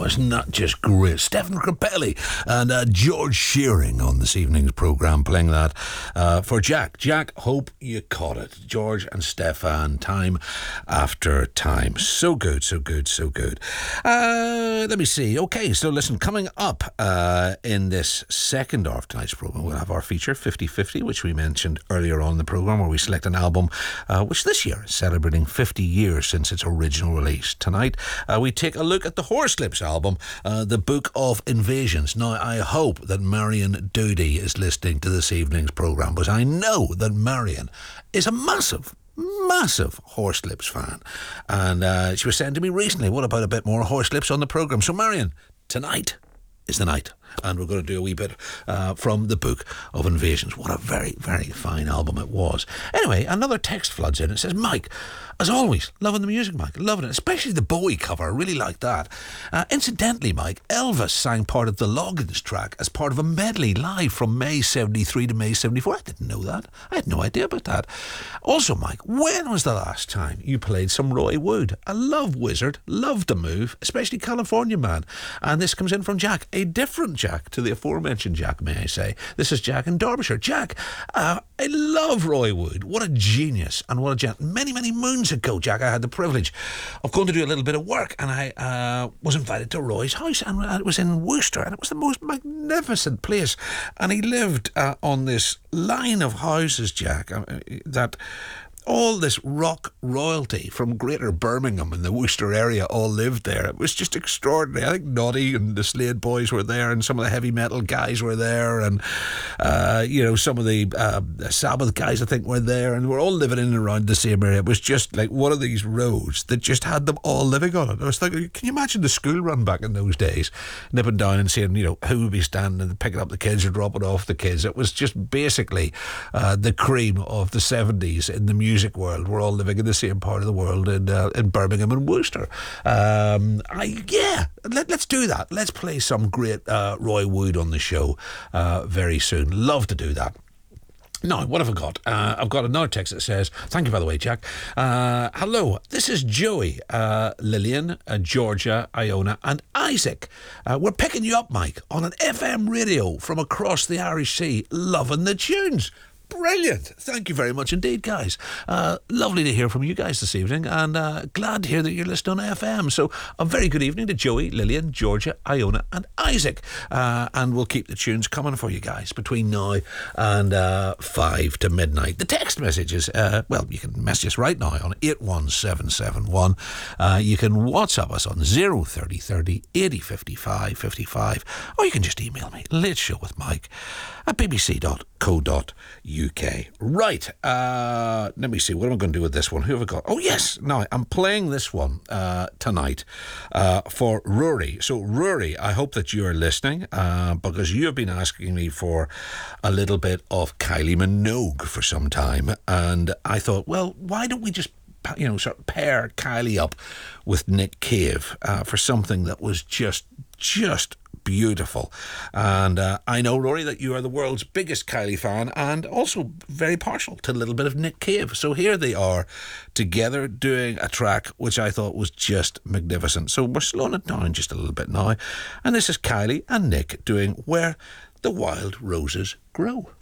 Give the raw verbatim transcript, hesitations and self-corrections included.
isn't that just great? Stephen Grappelli and uh, George Shearing on this evening's programme, playing that uh, for Jack. Jack, hope you caught it. George and Stefan, time after time. So good, so good, so good. Uh, let me see. Okay, so listen, coming up uh, in this second hour of tonight's programme, we'll have our feature, fifty fifty, which we mentioned earlier on in the programme, where we select an album uh, which this year is celebrating fifty years since its original release. Tonight, uh, we take a look at the Horslips album, uh, The Book of Invasions. Now, I hope that Marion Doody is listening to this evening's programme, because I know that Marion is a massive, massive Horslips fan. And uh, she was saying to me recently, what about a bit more Horslips on the programme? So, Marion, tonight is the night. And we're going to do a wee bit uh, from The Book of Invasions. What a very, very fine album it was. Anyway, another text floods in. It says, Mike, as always, loving the music, Mike. Loving it. Especially the Bowie cover. I really like that. Uh, incidentally, Mike, Elvis sang part of the Loggins track as part of a medley live from May seventy-three to May seventy-four. I didn't know that. I had no idea about that. Also, Mike, when was the last time you played some Roy Wood? I love Wizard. Love the move. Especially California Man. And this comes in from Jack. A different Jack to the aforementioned Jack, may I say. This is Jack in Derbyshire. Jack, uh, I love Roy Wood. What a genius and what a gent. Many, many moons ago, Jack, I had the privilege of going to do a little bit of work, and I uh, was invited to Roy's house, and it was in Worcester, and it was the most magnificent place. And he lived uh, on this line of houses, Jack, uh, that all this rock royalty from Greater Birmingham and the Worcester area all lived there. It was just extraordinary. I think Noddy and the Slade Boys were there, and some of the heavy metal guys were there, and uh, you know, some of the uh, Sabbath guys I think were there, and we're all living in and around the same area. It was just like one of these roads that just had them all living on it. I was thinking, can you imagine the school run back in those days, nipping down and seeing, you know, who would be standing and picking up the kids or dropping off the kids. It was just basically uh, the cream of the seventies in the music world. We're all living in the same part of the world in uh, in Birmingham and Worcester. Um, I yeah, let, let's do that. Let's play some great uh, Roy Wood on the show uh, very soon. Love to do that. Now, what have I got? Uh, I've got another text that says, thank you, by the way, Jack. Uh, hello, this is Joey, uh, Lillian, uh, Georgia, Iona, and Isaac. Uh, we're picking you up, Mike, on an F M radio from across the Irish Sea, loving the tunes. Brilliant. Thank you very much indeed, guys. Uh, lovely to hear from you guys this evening, and uh, glad to hear that you're listening on F M. So a very good evening to Joey, Lillian, Georgia, Iona and Isaac. Uh, and we'll keep the tunes coming for you guys between now and uh, five to midnight. The text messages, uh, well, you can message us right now on eight one seven seven one. Uh, you can WhatsApp us on zero thirty thirty eighty fifty-five fifty-five, or you can just email me, Late Show with Mike at b b c dot co dot u k. Right, uh, let me see, what am I going to do with this one? Who have I got? Oh yes, now I'm playing this one uh, tonight uh, for Rory. So Rory, I hope that you are listening, uh, because you have been asking me for a little bit of Kylie Minogue for some time, and I thought, well, why don't we just, you know, sort of pair Kylie up with Nick Cave uh, for something that was just, just beautiful. And uh, I know, Rory, that you are the world's biggest Kylie fan and also very partial to a little bit of Nick Cave. So here they are together doing a track which I thought was just magnificent. So we're slowing it down just a little bit now. And this is Kylie and Nick doing Where the Wild Roses Grow.